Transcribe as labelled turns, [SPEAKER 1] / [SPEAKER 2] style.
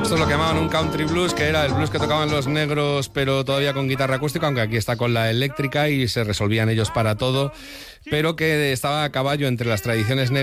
[SPEAKER 1] Esto es lo que llamaban un country blues, que era el blues que tocaban los negros, pero todavía con guitarra acústica, aunque aquí está con la eléctrica y se resolvían ellos para todo, pero que estaba a caballo entre las tradiciones negras